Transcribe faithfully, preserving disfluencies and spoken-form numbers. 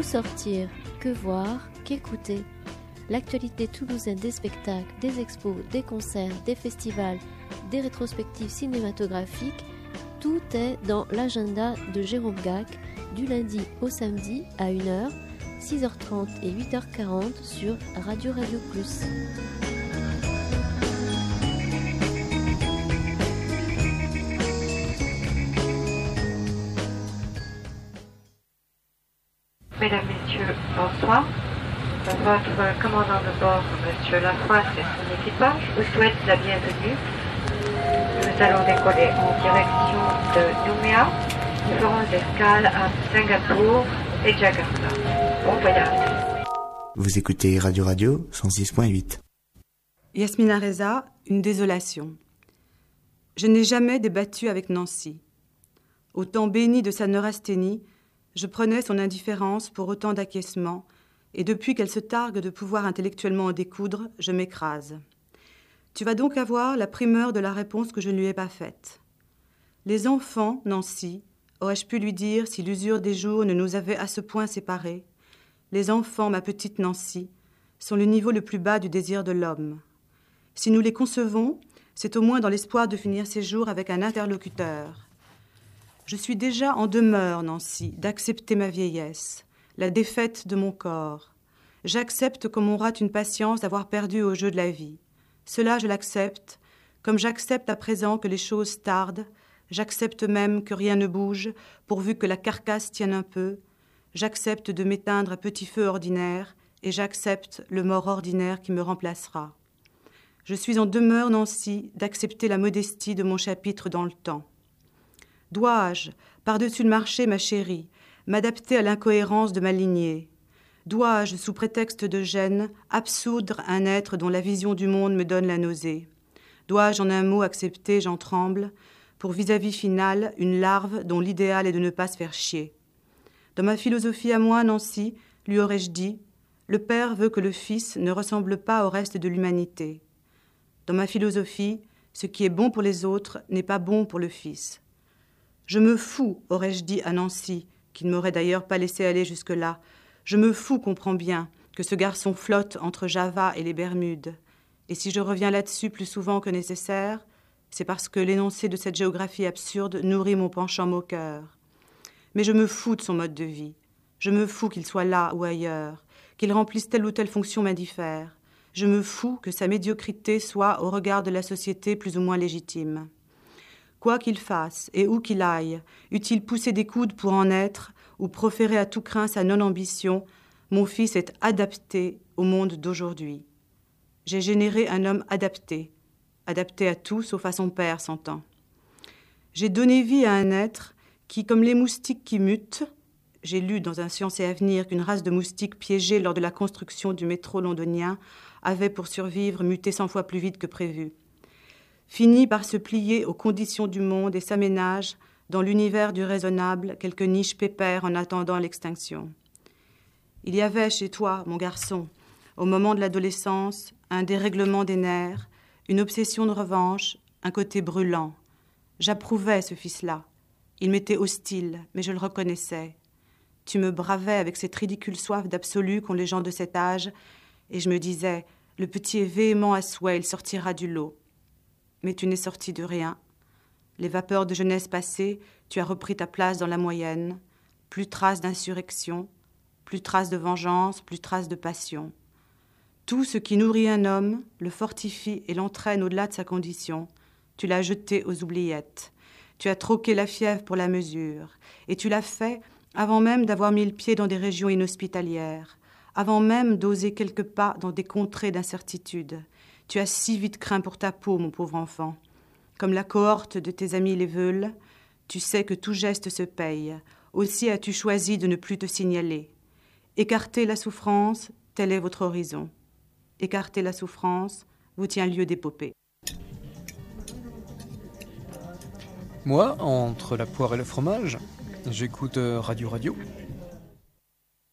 sortir, que voir, qu'écouter. L'actualité toulousaine des spectacles, des expos, des concerts, des festivals, des rétrospectives cinématographiques, tout est dans l'agenda de Jérôme Gac, du lundi au samedi à une heure, six heures trente et huit heures quarante sur Radio Radio Plus. Mesdames, Messieurs, bonsoir. Votre commandant de bord, Monsieur Lafroisse et son équipage, vous souhaite la bienvenue. Nous allons décoller en direction de Nouméa. Nous ferons escale à Singapour et Jakarta. Bon voyage. Vous écoutez Radio Radio cent six point huit. Yasmina Reza, une désolation. Je n'ai jamais débattu avec Nancy. Au temps béni de sa neurasthénie, je prenais son indifférence pour autant d'acquiescement, et depuis qu'elle se targue de pouvoir intellectuellement en découdre, je m'écrase. Tu vas donc avoir la primeur de la réponse que je ne lui ai pas faite. Les enfants, Nancy, aurais-je pu lui dire si l'usure des jours ne nous avait à ce point séparés, les enfants, ma petite Nancy, sont le niveau le plus bas du désir de l'homme. Si nous les concevons, c'est au moins dans l'espoir de finir ces jours avec un interlocuteur. Je suis déjà en demeure, Nancy, d'accepter ma vieillesse, la défaite de mon corps. J'accepte comme on rate une patience d'avoir perdu au jeu de la vie. Cela, je l'accepte, comme j'accepte à présent que les choses tardent, j'accepte même que rien ne bouge, pourvu que la carcasse tienne un peu. J'accepte de m'éteindre à petit feu ordinaire, et j'accepte le mort ordinaire qui me remplacera. Je suis en demeure, Nancy, d'accepter la modestie de mon chapitre dans le temps. Dois-je, par-dessus le marché, ma chérie, m'adapter à l'incohérence de ma lignée? Dois-je, sous prétexte de gêne, absoudre un être dont la vision du monde me donne la nausée? Dois-je, en un mot, accepter, j'en tremble, pour vis-à-vis final, une larve dont l'idéal est de ne pas se faire chier? Dans ma philosophie à moi, Nancy, lui aurais-je dit, le père veut que le fils ne ressemble pas au reste de l'humanité. Dans ma philosophie, ce qui est bon pour les autres n'est pas bon pour le fils. Je me fous, aurais-je dit à Nancy, qui ne m'aurait d'ailleurs pas laissé aller jusque-là. Je me fous, comprends bien, que ce garçon flotte entre Java et les Bermudes. Et si je reviens là-dessus plus souvent que nécessaire, c'est parce que l'énoncé de cette géographie absurde nourrit mon penchant moqueur. Mais je me fous de son mode de vie. Je me fous qu'il soit là ou ailleurs, qu'il remplisse telle ou telle fonction m'indiffère. Je me fous que sa médiocrité soit, au regard de la société, plus ou moins légitime. Quoi qu'il fasse et où qu'il aille, eût-il poussé des coudes pour en être ou proféré à tout craint sa non-ambition, mon fils est adapté au monde d'aujourd'hui. J'ai généré un homme adapté, adapté à tout sauf à son père, s'entend. J'ai donné vie à un être qui, comme les moustiques qui mutent, j'ai lu dans un Science et Avenir qu'une race de moustiques piégés lors de la construction du métro londonien avait pour survivre muté cent fois plus vite que prévu, finit par se plier aux conditions du monde et s'aménage dans l'univers du raisonnable quelques niches pépères en attendant l'extinction. Il y avait chez toi, mon garçon, au moment de l'adolescence, un dérèglement des nerfs, une obsession de revanche, un côté brûlant. J'approuvais ce fils-là. Il m'était hostile, mais je le reconnaissais. Tu me bravais avec cette ridicule soif d'absolu qu'ont les gens de cet âge, et je me disais, le petit est véhément à souhait, il sortira du lot. Mais tu n'es sorti de rien. Les vapeurs de jeunesse passées, tu as repris ta place dans la moyenne. Plus trace d'insurrection, plus trace de vengeance, plus trace de passion. Tout ce qui nourrit un homme, le fortifie et l'entraîne au-delà de sa condition. Tu l'as jeté aux oubliettes. Tu as troqué la fièvre pour la mesure. Et tu l'as fait avant même d'avoir mis le pied dans des régions inhospitalières, avant même d'oser quelques pas dans des contrées d'incertitude. Tu as si vite craint pour ta peau, mon pauvre enfant. Comme la cohorte de tes amis les veulent, tu sais que tout geste se paye. Aussi as-tu choisi de ne plus te signaler. Écarter la souffrance, tel est votre horizon. Écarter la souffrance vous tient lieu d'épopée. Moi, entre la poire et le fromage, j'écoute Radio Radio.